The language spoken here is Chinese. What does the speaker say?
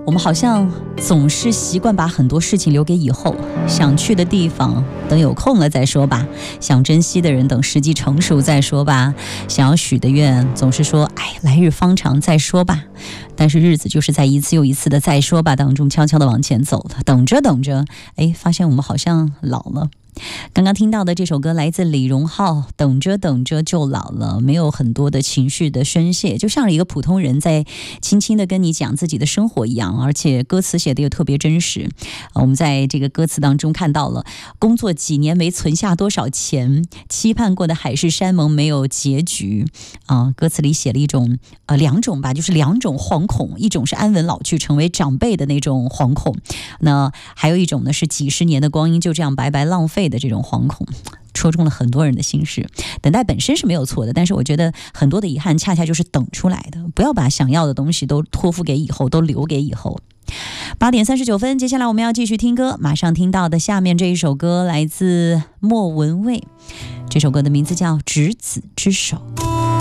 我们好像总是习惯把很多事情留给以后，想去的地方等有空了再说吧，想珍惜的人等时机成熟再说吧，想要许的愿总是说来日方长再说吧。但是日子就是在一次又一次的再说吧当中悄悄的往前走了，等着等着，发现我们好像老了。刚刚听到的这首歌来自李荣浩，等着等着就老了，没有很多的情绪的宣泄，就像一个普通人在轻轻的跟你讲自己的生活一样，而且歌词写的又特别真实。我们在这个歌词当中看到了工作几年没存下多少钱，期盼过的海誓山盟没有结局歌词里写了一种两种吧，就是两种惶恐，一种是安稳老去成为长辈的那种惶恐，那还有一种呢是几十年的光阴就这样白白浪费的这种惶恐，戳中了很多人的心事。等待本身是没有错的，但是我觉得很多的遗憾恰恰就是等出来的。不要把想要的东西都托付给以后，都留给以后。8点39分，接下来我们要继续听歌。马上听到的下面这一首歌来自莫文蔚，这首歌的名字叫《执子之手》。